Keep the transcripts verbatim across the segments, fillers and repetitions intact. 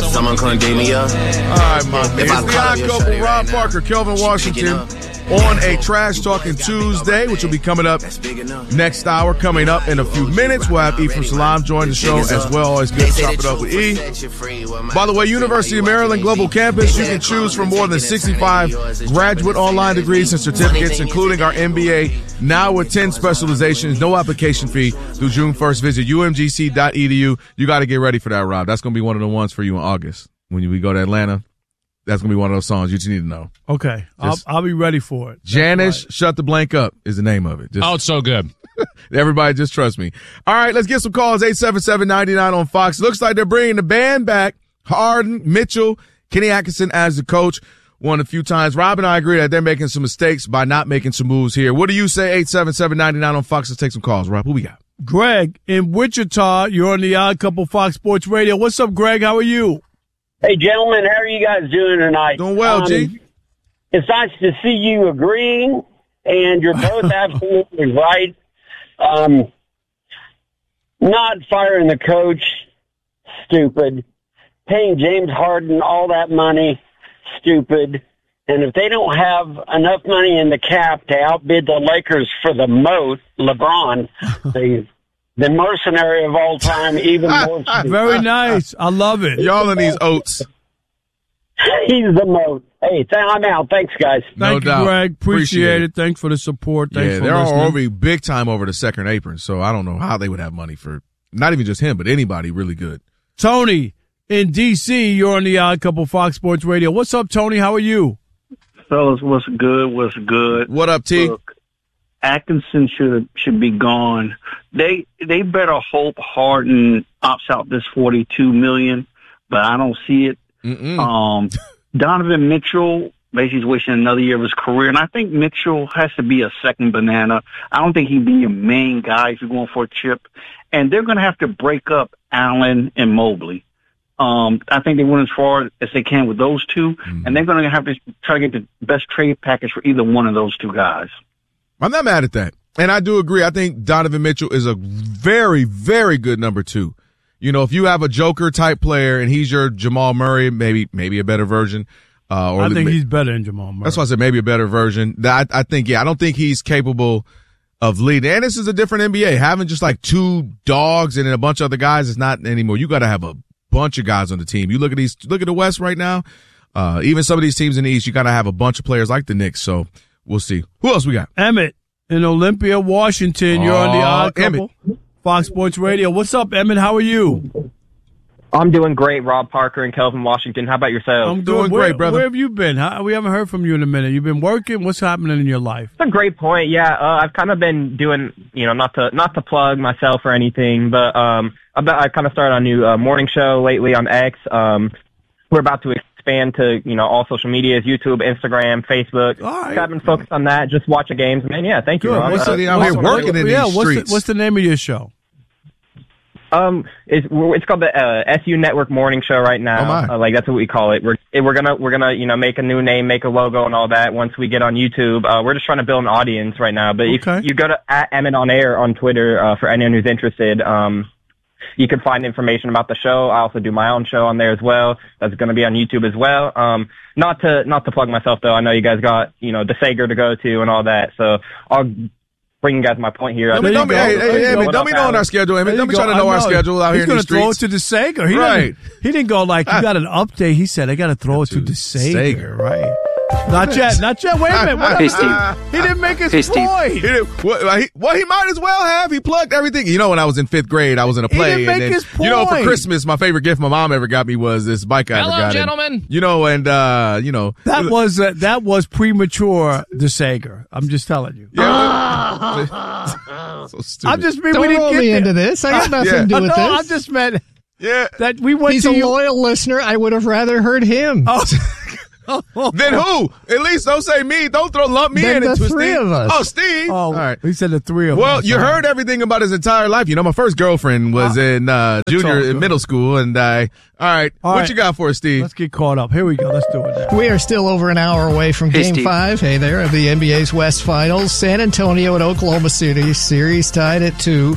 Someone condemn me up. All right, my man. It's the Odd Couple, Rob Parker, Kelvin Washington, on a Trash Talking Tuesday, which will be coming up next hour. Coming up in a few minutes, we'll have E from Salam join the show as well. Always good to chop it up with E. By the way, University of Maryland Global Campus, you can choose from more than sixty-five graduate online degrees and certificates, including our M B A, now with ten specializations, no application fee through June first. Visit U M G C dot E D U. You got to get ready for that, Rob. That's going to be one of the ones for you in August when we go to Atlanta. That's going to be one of those songs you just need to know. Okay. I'll, I'll be ready for it. Janice, right. Shut the Blank Up is the name of it. Just, oh, it's so good. Everybody just trust me. All right, let's get some calls. eight seven seven, nine nine on Fox. Looks like they're bringing the band back. Harden, Mitchell, Kenny Atkinson as the coach. Won a few times. Rob and I agree that they're making some mistakes by not making some moves here. What do you say? eight seven seven, nine nine on Fox. Let's take some calls. Rob, who we got? Greg in Wichita. You're on the Odd Couple Fox Sports Radio. What's up, Greg? How are you? Hey, gentlemen, how are you guys doing tonight? Doing well, um, G. It's nice to see you agreeing, and you're both absolutely right. Um, not firing the coach, stupid. Paying James Harden all that money, stupid. And if they don't have enough money in the cap to outbid the Lakers for the moat, LeBron, the the mercenary of all time, even more stupid. Very nice. I love it. Y'all in these oats. He's the moat. Hey, th- I'm out. Thanks, guys. Thank no you, doubt. Greg. Appreciate, Appreciate it. Thanks for the support. Thanks yeah, for they're listening. all over big time over the second apron, so I don't know how they would have money for not even just him, but anybody really good. Tony in D C, you're on the Odd Couple Fox Sports Radio. What's up, Tony? How are you? Fellas, what's good? What's good? What up, T? Look, Atkinson should should be gone. They they better hope Harden opts out this forty-two million, but I don't see it. Mm-mm. Um, Donovan Mitchell basically is wasting another year of his career, and I think Mitchell has to be a second banana. I don't think he'd be your main guy if you're going for a chip. And they're going to have to break up Allen and Mobley. Um, I think they went as far as they can with those two, mm-hmm. and they're going to have to try to get the best trade package for either one of those two guys. I'm not mad at that. And I do agree. I think Donovan Mitchell is a very, very good number two. You know, if you have a Joker type player and he's your Jamal Murray, maybe maybe a better version. Uh, or I think he's better than Jamal Murray. That's why I said maybe a better version. I, I think, yeah, I don't think he's capable of leading. And this is a different N B A. Having just like two dogs and then a bunch of other guys is not anymore. You got to have a bunch of guys on the team. You look at these, look at the West right now. Uh, even some of these teams in the East, you got to have a bunch of players like the Knicks. So we'll see. Who else we got? Emmett in Olympia, Washington. You're on the Odd Couple. Emmett. Fox Sports Radio. What's up, Emmett? How are you? I'm doing great, Rob Parker and Kelvin Washington. How about yourself? I'm doing where, great, brother. Where have you been? How, we haven't heard from you in a minute. You've been working? What's happening in your life? That's a great point. Yeah, uh, I've kind of been doing, you know, not to not to plug myself or anything, but um, I kind of started a new uh, morning show lately on X. Um, we're about to expand to, you know, all social medias, YouTube, Instagram, Facebook. All right. So I've been focused on that. Just watch the games, man. Yeah, thank you, Good. Rob. What's uh, the, out here working in yeah, these what's streets. The, what's the name of your show? Um, it's it's called the uh, S U Network Morning Show right now. Oh my. Uh, like that's what we call it. We're we're gonna we're gonna you know make a new name, make a logo, and all that. Once we get on YouTube, uh, we're just trying to build an audience right now. But okay. if you go to at Emmett on Air on Twitter uh, for anyone who's interested, um, you can find information about the show. I also do my own show on there as well. That's going to be on YouTube as well. Um, not to not to plug myself though. I know you guys got you know the Sager to go to and all that. So I'll bring you guys my point here. Don't be, don't be, hey, hey, hey, don't be knowing our schedule. I mean, don't be trying to know our schedule out He's here in the streets. He's going to throw it to the Sager. He right. Didn't, he didn't go like, you got an update. He said, I got to throw it to the Sager. Sager, right. Not yet. Not yet. Wait a minute. What Hey, Steve. He didn't make his Hey, point. He didn't, well, he, well, he might as well have. He plugged everything. You know, when I was in fifth grade, I was in a play. He didn't and make then, his point. You know, for Christmas, my favorite gift my mom ever got me was this bike I Hello, ever got. gentlemen. And, you know, and, uh, you know. That was uh, that was premature, the Sager. I'm just telling you. Yeah. So stupid. I'm just mean Don't we didn't roll get me there. into this. I got nothing yeah. to do Oh, with no, this. I just meant yeah. that we went He's to a you. loyal listener. I would have rather heard him. Oh. Then who? At least don't say me. Don't throw lump me Then in the into three Steve. of us. Oh, Steve. Oh, all right. He said the three of Well, us. you All heard right. everything about his entire life. You know, my first girlfriend was Uh, in uh, junior all in good. middle school, and I. All right, All what right. you got for us, Steve? Let's get caught up. Here we go. Let's do it now. We are still over an hour away from Hey, Game Steve. five. Hey there, of the N B A's West Finals. San Antonio at Oklahoma City. Series tied at two.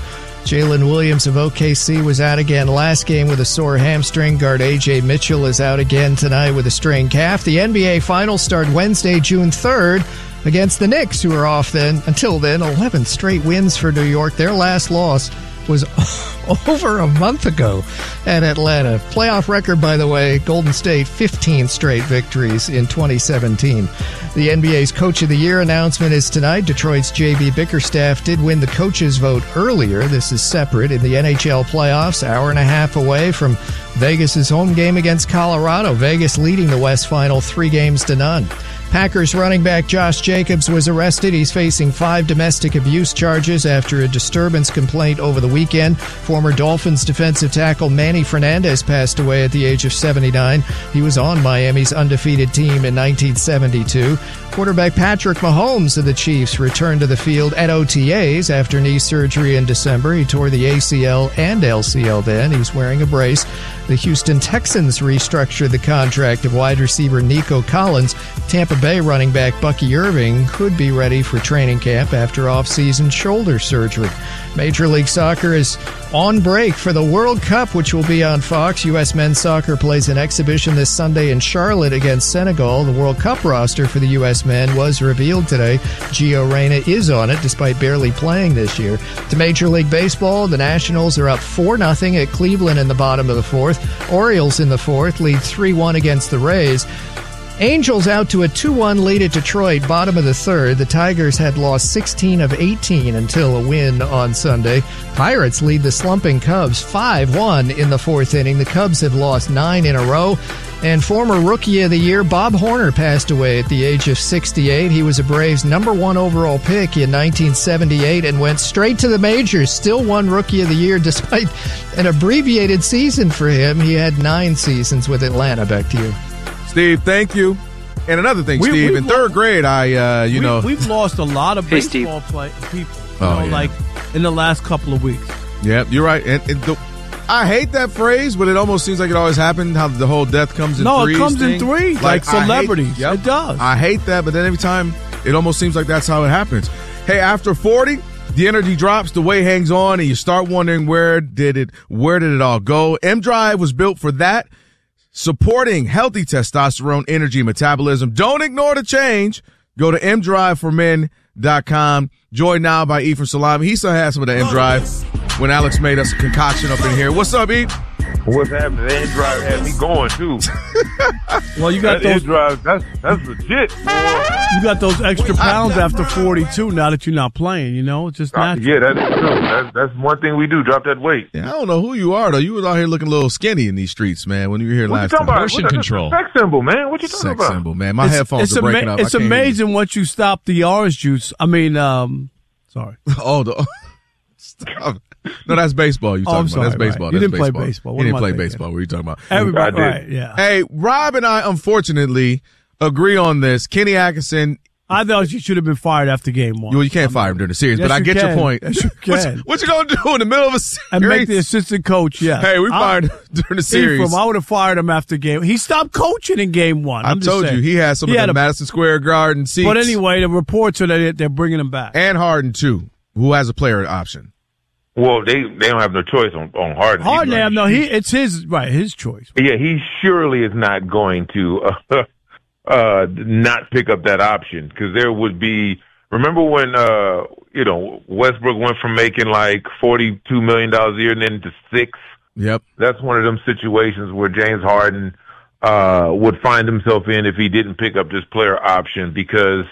Jalen Williams of O K C was out again last game with a sore hamstring. Guard A J Mitchell is out again tonight with a strained calf. The N B A Finals start Wednesday, June third against the Knicks, who are off then. Until then, eleven straight wins for New York. Their last loss was over a month ago at Atlanta. Playoff record, by the way, Golden State, fifteen straight victories in twenty seventeen. The N B A's Coach of the Year announcement is tonight. Detroit's J B Bickerstaff did win the coaches' vote earlier. This is separate. In the N H L playoffs, hour and a half away from Vegas' home game against Colorado. Vegas leading the West Final three games to none. Packers running back Josh Jacobs was arrested. He's facing five domestic abuse charges after a disturbance complaint over the weekend. Former Dolphins defensive tackle Manny Fernandez passed away at the age of seventy-nine. He was on Miami's undefeated team in nineteen seventy-two. Quarterback Patrick Mahomes of the Chiefs returned to the field at O T As after knee surgery in December. He tore the A C L and L C L then. He's wearing a brace. The Houston Texans restructured the contract of wide receiver Nico Collins. Tampa Bay running back Bucky Irving could be ready for training camp after off-season shoulder surgery. Major League Soccer is on break for the World Cup, which will be on Fox. U S men's soccer plays an exhibition this Sunday in Charlotte against Senegal. The World Cup roster for the U S men was revealed today. Gio Reyna is on it, despite barely playing this year. To Major League Baseball, the Nationals are up four nothing at Cleveland in the bottom of the fourth. Orioles in the fourth lead three one against the Rays. Angels out to a two one lead at Detroit, bottom of the third. The Tigers had lost sixteen of eighteen until a win on Sunday. Pirates lead the slumping Cubs five one in the fourth inning. The Cubs have lost nine in a row. And former Rookie of the Year Bob Horner passed away at the age of sixty-eight. He was a Braves number one overall pick in nineteen seventy-eight and went straight to the majors. Still won Rookie of the Year despite an abbreviated season for him. He had nine seasons with Atlanta. Back to you, Steve. Thank you. And another thing, we, Steve, in third grade, I, uh, you we, know. We've lost a lot of hey, baseball play, people, you oh, know, yeah. like in the last couple of weeks. Yeah, you're right. And, and the, I hate that phrase, but it almost seems like it always happened, how the whole death comes in no, threes. No, it comes thing. in three, like, like celebrities. Hate, yep, it does. I hate that, but then every time, it almost seems like that's how it happens. Hey, after forty, the energy drops, the weight hangs on, and you start wondering where did it, where did it all go? M-Drive was built for that. Supporting healthy testosterone, energy, metabolism. Don't ignore the change. Go to m drive for men dot com. Joined now by Ephraim Salami. He still has some of the M-Drive when Alex made us a concoction up in here. What's up, E? What's happening? The M-Drive had me going, too. Well, you got that those M-Drive, that's, that's legit, boy. You got those extra pounds after forty-two now that you're not playing, you know? It's just natural. Uh, yeah, that is true. That's, that's one thing we do, drop that weight. Yeah, I don't know who you are, though. You was out here looking a little skinny in these streets, man, when you were here what last you time. About? Portion what, control. Sex symbol, man. What you talking Sex about? Sex symbol, man. My it's, headphones it's are breaking ama- up. It's amazing even... once you stop the orange juice. I mean, um, sorry. oh, the... Stop. No, that's baseball. You talking oh, I'm about? sorry, That's baseball. Right. You that's didn't baseball. play baseball. What you didn't play thinking? baseball. What are you talking about? Everybody, right? Yeah. Hey, Rob and I, unfortunately, agree on this. Kenny Atkinson. I thought you should have been fired after game one. Well, you can't fire him during the series, yes, but I get can. your point. Yes, you what, can. you, what you gonna do in the middle of a series? And make the assistant coach, yeah. Hey, we fired him during the series. Ephraim, I would have fired him after game. He stopped coaching in game one. I'm I told saying. you, he had some he of had the a, Madison Square Garden seats. But anyway, the reports are that they're bringing him back. And Harden, too, who has a player option. Well, they they don't have no choice on, on Harden. Harden, have, no, he it's his right, his choice. Yeah, he surely is not going to uh, uh, not pick up that option because there would be. Remember when uh, you know Westbrook went from making like forty-two million dollars a year and then to six? Yep, that's one of them situations where James Harden uh, would find himself in if he didn't pick up this player option because,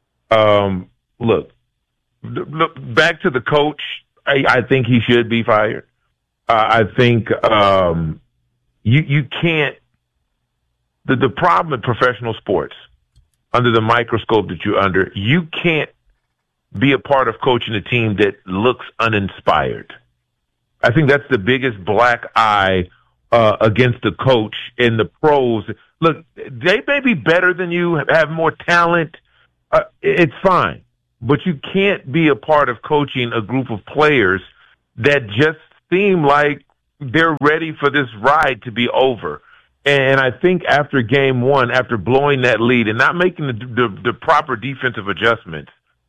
um, look, look back to the coach. I, I think he should be fired. Uh, I think um, you you can't. The the problem in professional sports, under the microscope that you're under, you can't be a part of coaching a team that looks uninspired. I think that's the biggest black eye uh, against the coach and the pros. Look, they may be better than you, have more talent. Uh, it's fine. But you can't be a part of coaching a group of players that just seem like they're ready for this ride to be over. And I think after game one, after blowing that lead and not making the, the, the proper defensive adjustments,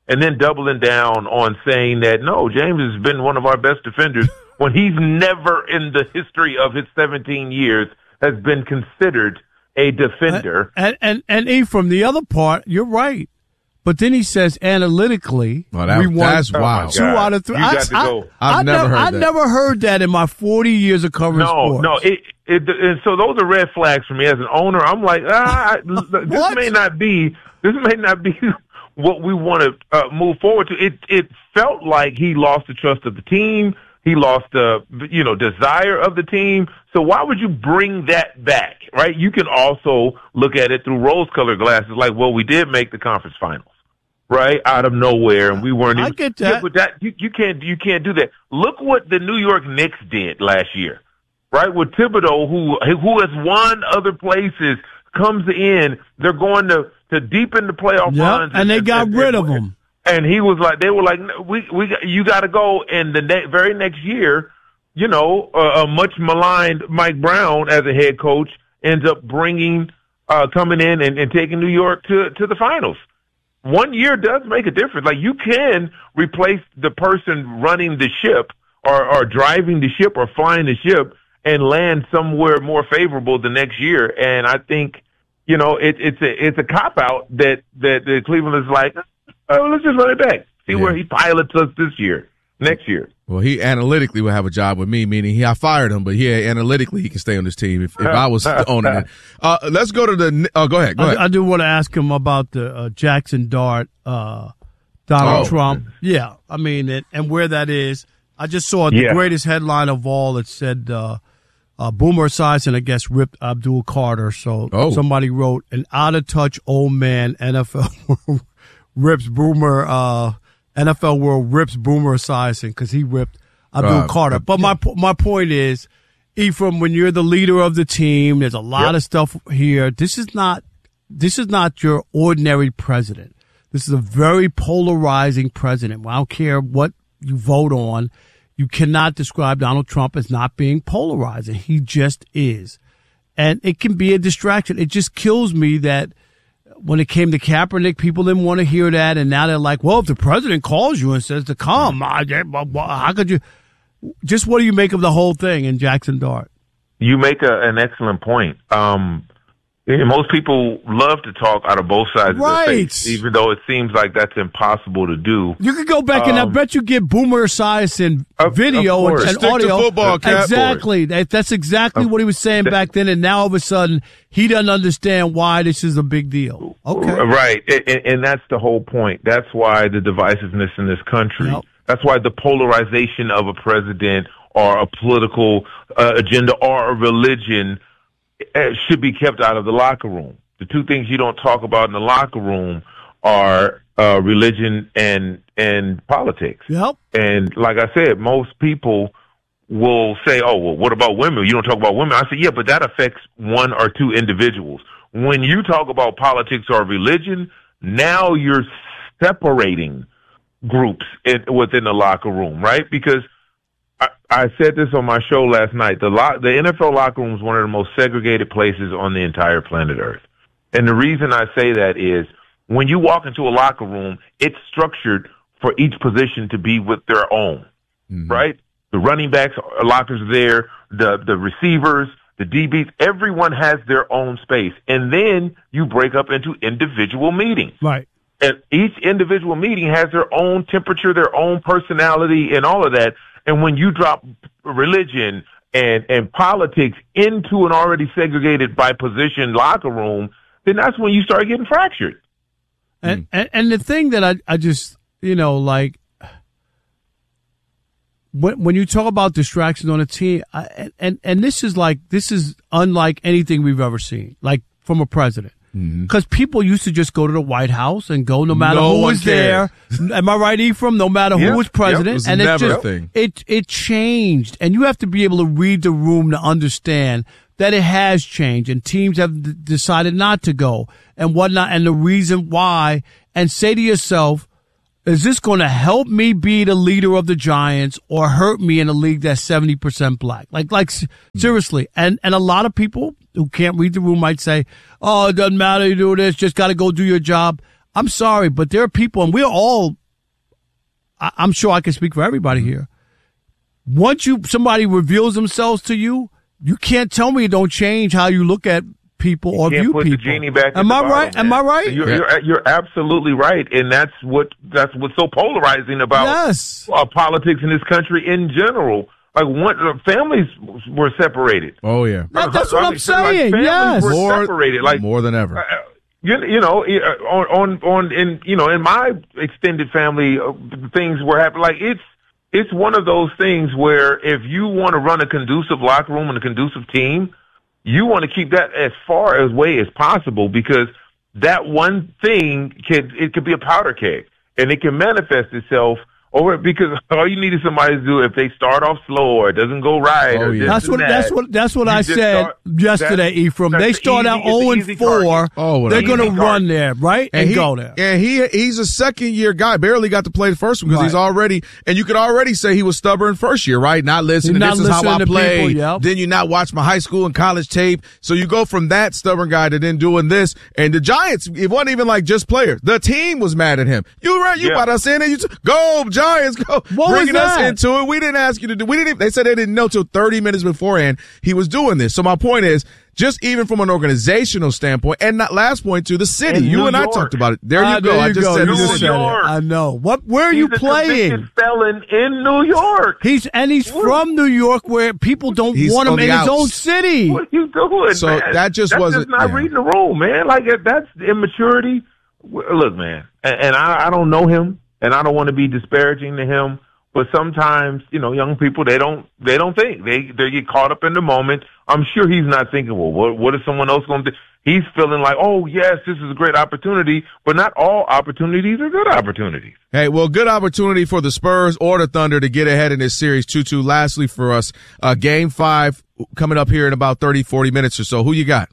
and then doubling down on saying that, no, James has been one of our best defenders when he's never in the history of his seventeen years has been considered a defender. And, and, and Ephraim, the other part, you're right. But then he says analytically, well, that, we won that's wild. two out of three. You I, got to go. I, I've I never never, heard I that. never heard that in my forty years of covering No, sports. no. It, it, and so those are red flags for me as an owner. I'm like, ah, this may not be, this may not be what we want to uh, move forward to. It, it felt like he lost the trust of the team. He lost the, you know, desire of the team. So why would you bring that back, right? You can also look at it through rose-colored glasses, like, well, we did make the conference finals, right, out of nowhere, and we weren't. I even, get that. Yeah, but that you, you can't you can't do that. Look what the New York Knicks did last year, right? With Thibodeau, who who has won other places, comes in. They're going to to deepen the playoff Yep, runs, and they got and, rid and, of him. And he was like, they were like, we, we, you got to go. And the ne- very next year, you know, uh, a much maligned Mike Brown as a head coach ends up bringing, uh, coming in and, and taking New York to, to the finals. One year does make a difference. Like, you can replace the person running the ship or, or driving the ship or flying the ship and land somewhere more favorable the next year. And I think, you know, it, it's a, it's a cop out that, that, that Cleveland is like, oh, let's just run it back. See yeah. where he pilots us this year, next year. Well, he analytically will have a job with me, meaning he I fired him, but yeah, analytically he can stay on this team if, if I was owning it. Uh, let's go to the. Oh, go ahead. Go ahead. I, I do want to ask him about the uh, Jackson Dart, uh, Donald oh. Trump. Yeah, I mean, it, and where that is. I just saw the yeah. greatest headline of all. It said uh, uh, Boomer Esiason, I guess, ripped Abdul Carter. So oh. somebody wrote, an out-of-touch old man N F L rips Boomer, uh, N F L world rips Boomer Esiason because he ripped Abdul uh, Carter. But yeah. my my point is, Ephraim, when you're the leader of the team, there's a lot yep. of stuff here. This is not this is not your ordinary president. This is a very polarizing president. I don't care what you vote on. You cannot describe Donald Trump as not being polarizing. He just is. And it can be a distraction. It just kills me that when it came to Kaepernick, people didn't want to hear that, and now they're like, well, if the president calls you and says to come, how could you? Just what do you make of the whole thing in Jackson Dart? You make a, an excellent point. Um, most people love to talk out of both sides right. of the face, even though it seems like that's impossible to do. You could go back um, and I bet you get Boomer Esiason video of and, and Stick audio. To football, exactly. That, that's exactly of, what he was saying that, back then, and now all of a sudden he doesn't understand why this is a big deal. Okay. Right, and, and that's the whole point. That's why the divisiveness in this country. Yep. That's why the polarization of a president or a political uh, agenda or a religion should be kept out of the locker room. The two things you don't talk about in the locker room are uh, religion and and politics. Yep. And like I said, most people will say, oh, well, what about women? You don't talk about women. I say, yeah, but that affects one or two individuals. When you talk about politics or religion, now you're separating groups in, within the locker room, right? Because I, I said this on my show last night. The lo- the N F L locker room is one of the most segregated places on the entire planet Earth. And the reason I say that is when you walk into a locker room, it's structured for each position to be with their own, mm-hmm. right? The running backs lockers are there, the, the receivers, the D Bs, everyone has their own space. And then you break up into individual meetings. Right. And each individual meeting has their own temperature, their own personality, and all of that. And when you drop religion and, and politics into an already segregated by position locker room, then that's when you start getting fractured. And mm. and, and the thing that I, I just, you know, like, when when you talk about distractions on a team, I, and, and this is like, this is unlike anything we've ever seen, like from a president. Because mm-hmm. people used to just go to the White House and go no matter no who was there. Am I right, Ephraim? No matter yep. who was president. Yep. It was and never it just, a thing. It, it changed. And you have to be able to read the room to understand that it has changed. And teams have d- decided not to go and whatnot. And the reason why. And say to yourself, is this going to help me be the leader of the Giants or hurt me in a league that's seventy percent black? Like, like seriously. And, and a lot of people who can't read the room might say, oh, it doesn't matter. You do this. Just got to go do your job. I'm sorry, but there are people, and we're all, I, I'm sure I can speak for everybody here. Once you somebody reveals themselves to you, you can't tell me you don't change how you look at people you or can't view put people. The genie back Am in I the right? bottle, Am I right? You're, yeah. you're you're absolutely right, and that's what that's what's so polarizing about Yes. uh, politics in this country in general. Like, one, uh, families were separated. Oh yeah, That- that's what I I'm mean, like, saying. families Yes. were more separated. Like more than ever. Uh, you, you know, uh, on on on in you know in my extended family, uh, things were happening. Like it's it's one of those things where if you want to run a conducive locker room and a conducive team, you want to keep that as far away as possible, because that one thing can it could be a powder keg, and it can manifest itself. Or because all you need is somebody to do if they start off slow or it doesn't go right. Oh, or yeah. this That's and what that. that's what that's what You I just said start- yesterday, that's- Ephraim. that's They the start easy- out it's the zero and easy four. target. Oh, what They're a- going to Easy run target. there, right, and, And he, go there. and he he's a second year guy. Barely got to play the first one because Right. he's already, and you could already say he was stubborn first year, right? Not listening. He's not this is how I listening to play. people, yep. Then you not watch my high school and college tape. So you go from that stubborn guy to then doing this. And the Giants, it wasn't even like just players. The team was mad at him. You right? You Yeah. brought us in and you t- go Giants, go. What Bringing was us that? into it. We didn't ask you to do. We didn't. Even, they said they didn't know till thirty minutes beforehand he was doing this. So my point is, just even from an organizational standpoint, and not last point to the city. In you New and I York. talked about it. There Ah, you go. there I you just go. said You the just New city. said it. York. I know. What? Where are He's you a playing? convicted felon in New York. He's and he's from New York, where people don't He's want him on the in his outs. own city. What are you doing, So man? that just that's wasn't- just not yeah. reading the room, man. Like that's immaturity. Look, man, and, and I, I don't know him, and I don't want to be disparaging to him. But sometimes, you know, young people, they don't, they don't think. They, they get caught up in the moment. I'm sure he's not thinking, well, what, what is someone else going to do? He's feeling like, oh, yes, this is a great opportunity, but not all opportunities are good opportunities. Hey, well, good opportunity for the Spurs or the Thunder to get ahead in this series two two. Lastly for us, uh, game five coming up here in about thirty, forty minutes or so. Who you got?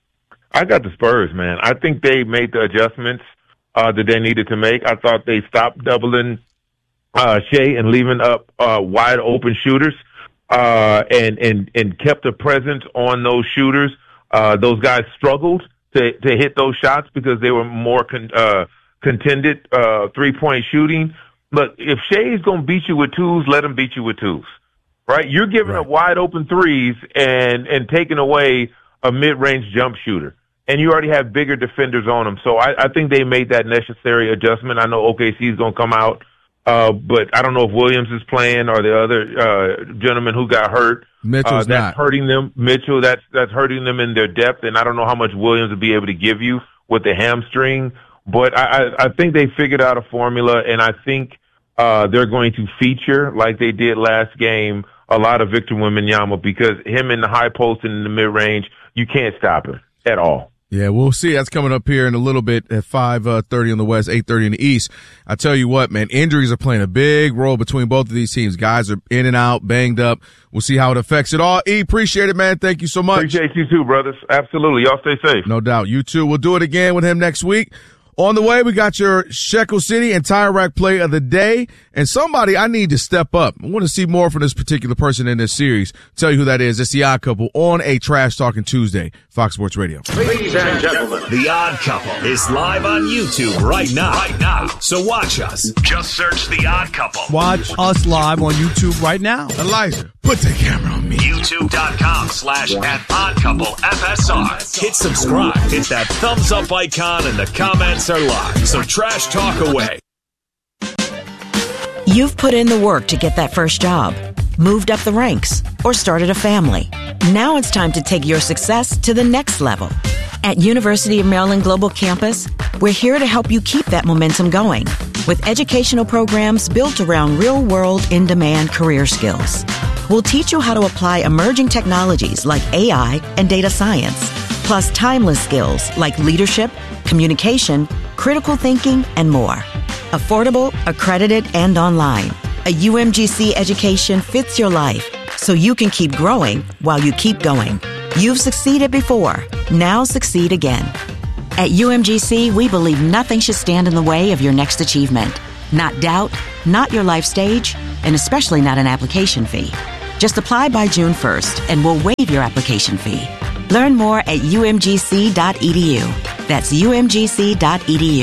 I got the Spurs, man. I think they made the adjustments uh, that they needed to make. I thought they stopped doubling uh, Shea and leaving up uh, wide open shooters, uh, and and and kept a presence on those shooters. Uh, those guys struggled to to hit those shots because they were more con- uh, contended uh, three point shooting. Look, if Shea's gonna beat you with twos, let him beat you with twos. Right? You're giving Right. up wide open threes and and taking away a mid range jump shooter. And you already have bigger defenders on them. So I, I think they made that necessary adjustment. I know O K C is going to come out, uh, but I don't know if Williams is playing or the other uh, gentleman who got hurt. Mitchell's uh, that's not. hurting them. Mitchell, that's that's hurting them in their depth. And I don't know how much Williams will be able to give you with the hamstring. But I, I, I think they figured out a formula, and I think uh, they're going to feature, like they did last game, a lot of Victor Wembanyama, because him in the high post and in the mid range, you can't stop him at all. Yeah, we'll see. That's coming up here in a little bit at five thirty on the West, eight thirty in the East. I tell you what, man, injuries are playing a big role between both of these teams. Guys are in and out, banged up. We'll see how it affects it all. E, appreciate it, man. Thank you so much. Appreciate you too, brothers. Absolutely. Y'all stay safe. No doubt. You too. We'll do it again with him next week. On the way, we got your Shekel City and Tire Rack play of the day. And somebody I need to step up. I want to see more from this particular person in this series. Tell you who that is. It's The Odd Couple on a Trash Talking Tuesday, Fox Sports Radio. Ladies and gentlemen, The Odd Couple is live on YouTube right now. Right now. So watch us. Just search The Odd Couple. Watch us live on YouTube right now. Elijah, put the camera on me. YouTube.com slash at Odd Couple F S R. Hit subscribe. Hit that thumbs up icon and the comments are live. So trash talk away. You've put in the work to get that first job, moved up the ranks, or started a family. Now it's time to take your success to the next level. At University of Maryland Global Campus, we're here to help you keep that momentum going with educational programs built around real-world, in-demand career skills. We'll teach you how to apply emerging technologies like A I and data science, plus timeless skills like leadership, communication, critical thinking, and more. Affordable, accredited, and online. A U M G C education fits your life, so you can keep growing while you keep going. You've succeeded before. Now succeed again. At U M G C, we believe nothing should stand in the way of your next achievement. Not doubt, not your life stage, and especially not an application fee. Just apply by June first, and we'll waive your application fee. Learn more at U M G C dot E D U. That's U M G C dot E D U.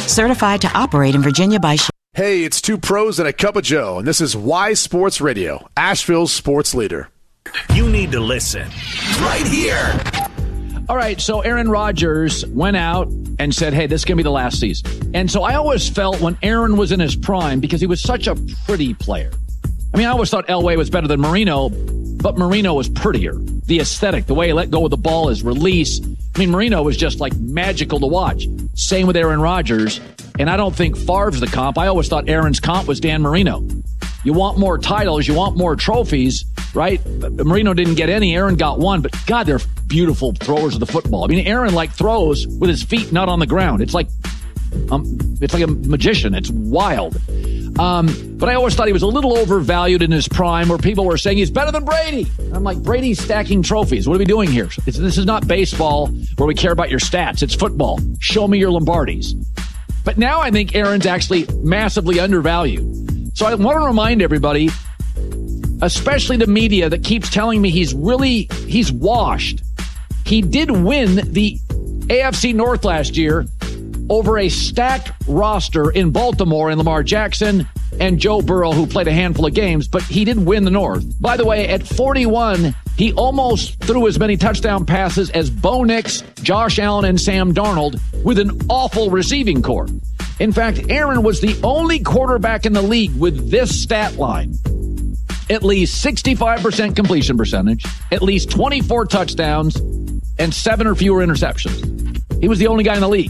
Certified to operate in Virginia by Chevron. Hey, it's two pros and a cup of Joe, and this is Y Sports Radio, Asheville's sports leader. You need to listen right here. All right, so Aaron Rodgers went out and said, hey, this is going to be the last season. And so I always felt when Aaron was in his prime, because he was such a pretty player. I mean, I always thought Elway was better than Marino, but Marino was prettier. The aesthetic, the way he let go of the ball, his release. I mean, Marino was just like magical to watch. Same with Aaron Rodgers. And I don't think Favre's the comp. I always thought Aaron's comp was Dan Marino. You want more titles, you want more trophies, right? Marino didn't get any, Aaron got one, but God, they're beautiful throwers of the football. I mean, Aaron like throws with his feet not on the ground. It's like um, it's like a magician. It's wild. Um, but I always thought he was a little overvalued in his prime, where people were saying he's better than Brady. I'm like, Brady's stacking trophies. What are we doing here? It's, this is not baseball where we care about your stats. It's football. Show me your Lombardis. But now I think Aaron's actually massively undervalued. So I want to remind everybody, especially the media that keeps telling me he's really, he's washed. He did win the A F C North last year over a stacked roster in Baltimore and Lamar Jackson and Joe Burrow, who played a handful of games, but he did win the North. By the way, at forty-one, he almost threw as many touchdown passes as Bo Nix, Josh Allen, and Sam Darnold with an awful receiving corps. In fact, Aaron was the only quarterback in the league with this stat line. At least sixty-five percent completion percentage, at least twenty-four touchdowns, and seven or fewer interceptions. He was the only guy in the league.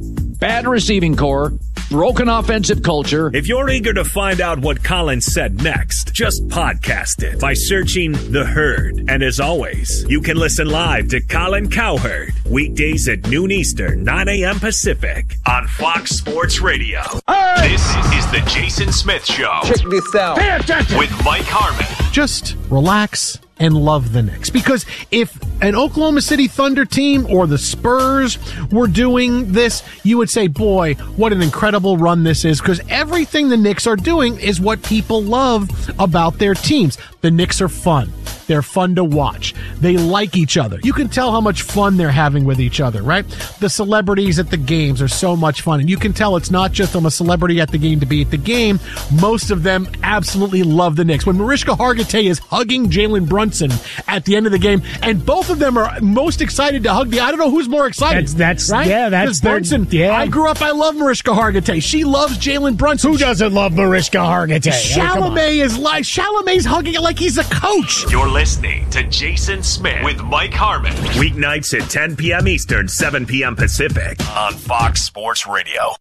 Bad receiving corps, broken offensive culture. If you're eager to find out what Colin said next, just podcast it by searching The Herd. And as always, you can listen live to Colin Cowherd weekdays at noon Eastern, nine a.m. Pacific on Fox Sports Radio. Hey! This is the Jason Smith Show. Check this out. Pay attention. With Mike Harmon. Just relax and love the Knicks. Because if an Oklahoma City Thunder team or the Spurs were doing this, you would say, boy, what an incredible run this is. Because everything the Knicks are doing is what people love about their teams. The Knicks are fun. They're fun to watch. They like each other. You can tell how much fun they're having with each other, right? The celebrities at the games are so much fun. And you can tell it's not just I'm a celebrity at the game to be at the game. Most of them absolutely love the Knicks. When Mariska Hargitay is hugging Jalen Brunson at the end of the game, and both of them are most excited to hug the, I don't know who's more excited. That's, that's right? yeah, that's Brunson. Yeah. I grew up, I love Mariska Hargitay. She loves Jalen Brunson. Who doesn't love Mariska Hargitay? Chalamet is like, Chalamet's hugging it like he's a coach. You're listening to Jason Smith with Mike Harmon. Weeknights at ten p.m. Eastern, seven p.m. Pacific on Fox Sports Radio.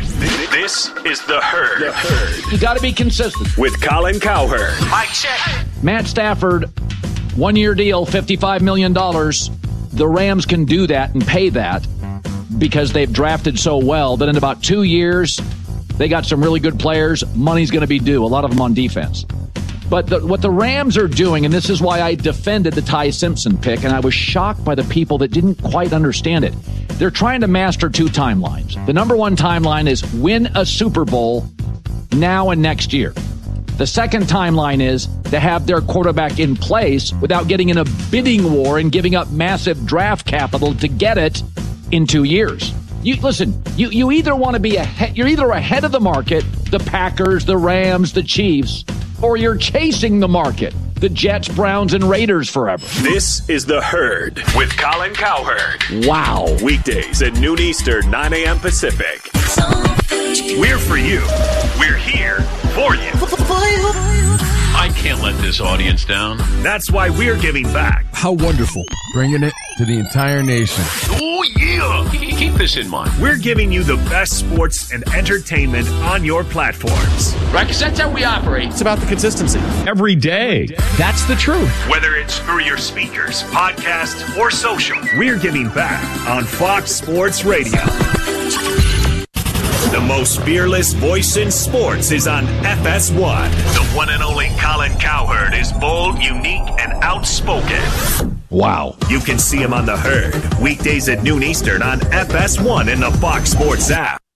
This is The Herd. The Herd. You got to be consistent. With Colin Cowherd. Mike check. Matt Stafford, one-year deal, fifty-five million dollars. The Rams can do that and pay that because they've drafted so well that in about two years, they got some really good players. Money's going to be due, a lot of them on defense. But the, what the Rams are doing, and this is why I defended the Ty Simpson pick, and I was shocked by the people that didn't quite understand it. They're trying to master two timelines. The number one timeline is win a Super Bowl now and next year. The second timeline is to have their quarterback in place without getting in a bidding war and giving up massive draft capital to get it in two years. You listen, you, you either want to be ahead, you're either ahead of the market, the Packers, the Rams, the Chiefs, or you're chasing the market, the Jets, Browns, and Raiders forever. This is The Herd with Colin Cowherd. Wow. Weekdays at noon Eastern, nine a.m. Pacific. We're for you. We're here for you. I can't let this audience down. That's why we're giving back. How wonderful. Bringing it to the entire nation. Oh, yeah. Keep this in mind. We're giving you the best sports and entertainment on your platforms. Right, because that's how we operate. It's about the consistency. Every day. That's the truth. Whether it's through your speakers, podcast, or social, we're giving back on Fox Sports Radio. The most fearless voice in sports is on F S one. The one and only Colin Cowherd is bold, unique, and outspoken. Wow. You can see him on The Herd, weekdays at noon Eastern on F S one and the Fox Sports app.